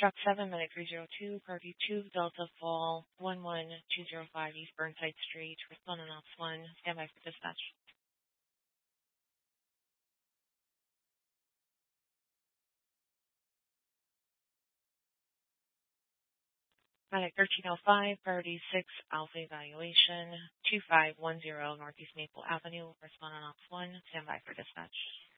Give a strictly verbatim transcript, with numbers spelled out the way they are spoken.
Truck seven, Medic three zero two, Purview two, Delta Fall, one one two zero five East Burnside Street. Respond on Ops one. Stand by for dispatch. Medic thirteen oh five, Priority six, Alpha Evaluation, two five one zero Northeast Maple Avenue. Respond on Ops one. Stand by for dispatch.